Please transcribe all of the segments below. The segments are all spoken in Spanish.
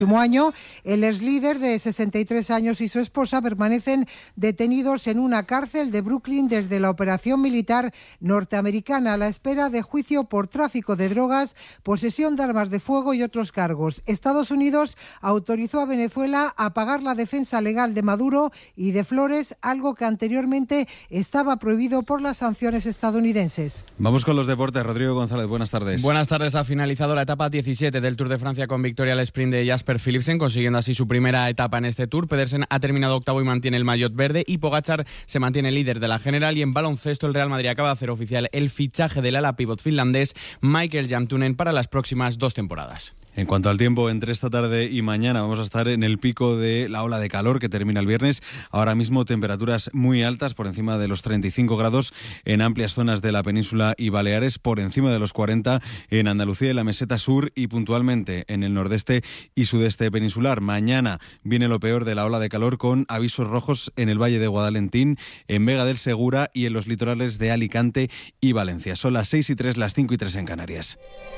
Año, el exlíder de 63 años y su esposa permanecen detenidos en una cárcel de Brooklyn desde la operación militar norteamericana a la espera de juicio por tráfico de drogas, posesión de armas de fuego y otros cargos. Estados Unidos autorizó a Venezuela a pagar la defensa legal de Maduro y de Flores, algo que anteriormente estaba prohibido por las sanciones estadounidenses. Vamos con los deportes. Rodrigo González, buenas tardes. Buenas tardes. Ha finalizado la etapa 17 del Tour de Francia con victoria al sprint de Jasper Philipsen, consiguiendo así su primera etapa en este Tour. Pedersen ha terminado octavo y mantiene el maillot verde, y Pogačar se mantiene líder de la general. Y en baloncesto, el Real Madrid acaba de hacer oficial el fichaje del ala pívot finlandés Michael Jantunen para las próximas 2 temporadas. En cuanto al tiempo, entre esta tarde y mañana vamos a estar en el pico de la ola de calor que termina el viernes. Ahora mismo temperaturas muy altas, por encima de los 35 grados en amplias zonas de la península y Baleares, por encima de los 40 en Andalucía y la meseta sur, y puntualmente en el nordeste y sudeste peninsular. Mañana viene lo peor de la ola de calor, con avisos rojos en el Valle de Guadalentín, en Vega del Segura y en los litorales de Alicante y Valencia. Son las 6:03, las 5:03 en Canarias.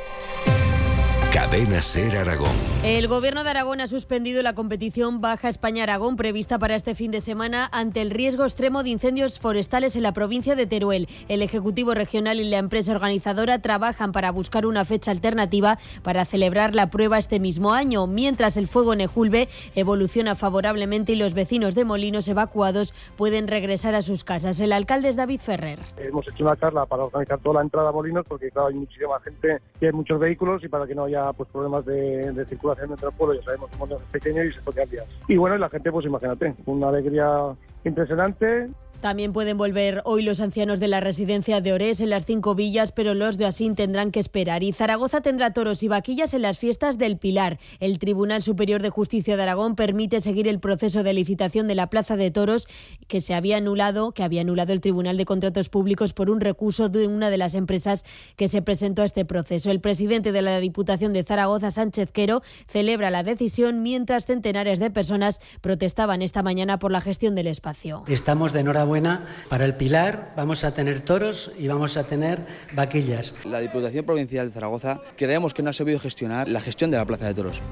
Cadena SER Aragón. El Gobierno de Aragón ha suspendido la competición Baja España-Aragón prevista para este fin de semana ante el riesgo extremo de incendios forestales en la provincia de Teruel. El Ejecutivo Regional y la empresa organizadora trabajan para buscar una fecha alternativa para celebrar la prueba este mismo año, mientras el fuego en Ejulbe evoluciona favorablemente y los vecinos de Molinos evacuados pueden regresar a sus casas. El alcalde es David Ferrer. Hemos hecho una charla para organizar toda la entrada a Molinos, porque claro, hay muchísima gente, que hay muchos vehículos, y para que no haya problemas de circulación entre el pueblo. Ya sabemos que Molinos es pequeño y se puede liar. Y bueno, la gente, pues imagínate, una alegría impresionante. También pueden volver hoy los ancianos de la residencia de Orés en las 5 villas, pero los de Asín tendrán que esperar. Y Zaragoza tendrá toros y vaquillas en las fiestas del Pilar. El Tribunal Superior de Justicia de Aragón permite seguir el proceso de licitación de la Plaza de Toros que había anulado el Tribunal de Contratos Públicos por un recurso de una de las empresas que se presentó a este proceso. El presidente de la Diputación de Zaragoza, Sánchez Quero, celebra la decisión, mientras centenares de personas protestaban esta mañana por la gestión del espacio. Estamos de enhorabuena para el Pilar, vamos a tener toros y vamos a tener vaquillas. La Diputación Provincial de Zaragoza creemos que no ha sabido gestionar la gestión de la Plaza de Toros.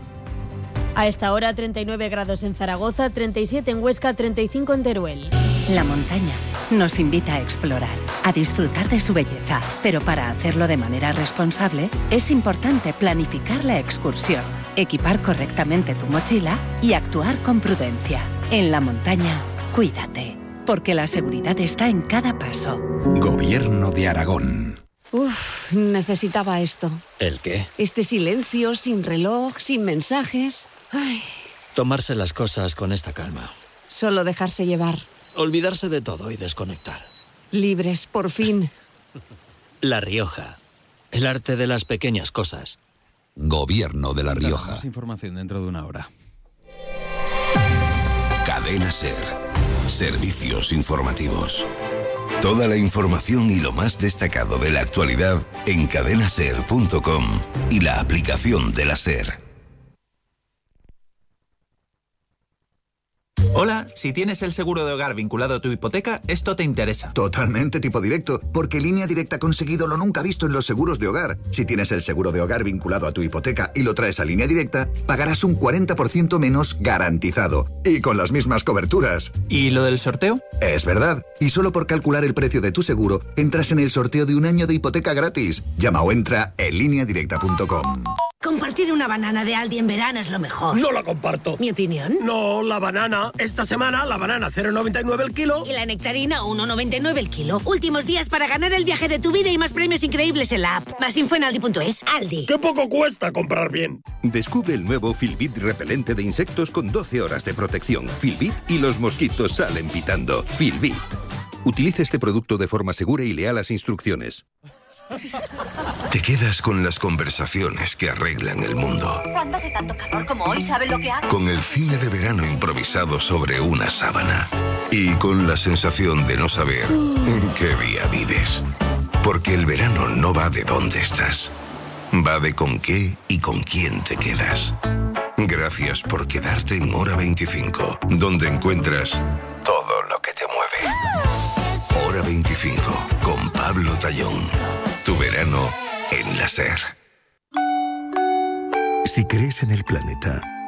A esta hora 39 grados en Zaragoza, 37 en Huesca, 35 en Teruel. La montaña nos invita a explorar, a disfrutar de su belleza, pero para hacerlo de manera responsable es importante planificar la excursión, equipar correctamente tu mochila y actuar con prudencia. En la montaña, cuídate, porque la seguridad está en cada paso. Gobierno de Aragón. Necesitaba esto. ¿El qué? Este silencio, sin reloj, sin mensajes. Ay. Tomarse las cosas con esta calma. Solo dejarse llevar. Olvidarse de todo y desconectar. Libres, por fin. La Rioja. El arte de las pequeñas cosas. Gobierno de La Rioja. Más información dentro de una hora. Cadena SER. Servicios informativos. Toda la información y lo más destacado de la actualidad en cadenaser.com y la aplicación de la SER. Hola, si tienes el seguro de hogar vinculado a tu hipoteca, esto te interesa. Totalmente tipo directo, porque Línea Directa ha conseguido lo nunca visto en los seguros de hogar. Si tienes el seguro de hogar vinculado a tu hipoteca y lo traes a Línea Directa, pagarás un 40% menos garantizado. Y con las mismas coberturas. ¿Y lo del sorteo? Es verdad. Y solo por calcular el precio de tu seguro, entras en el sorteo de un año de hipoteca gratis. Llama o entra en lineadirecta.com. Compartir una banana de Aldi en verano es lo mejor. No la comparto. ¿Mi opinión? No, la banana. Esta semana la banana 0,99 el kilo. Y la nectarina 1,99 el kilo. Últimos días para ganar el viaje de tu vida y más premios increíbles en la app. Más info en aldi.es. Aldi. ¡Qué poco cuesta comprar bien! Descubre el nuevo Filbit repelente de insectos con 12 horas de protección. Filbit y los mosquitos salen pitando. Filbit. Utilice este producto de forma segura y lea las instrucciones. Te quedas con las conversaciones que arreglan el mundo. Cuando hace tanto calor como hoy, ¿sabes lo que hago? Con el cine de verano improvisado sobre una sábana. Y con la sensación de no saber qué día vives. Porque el verano no va de dónde estás. Va de con qué y con quién te quedas. Gracias por quedarte en Hora 25, donde encuentras todo lo que te mueve. Hora 25, con Pablo Tallón. Tu verano en la SER. Si crees en el planeta,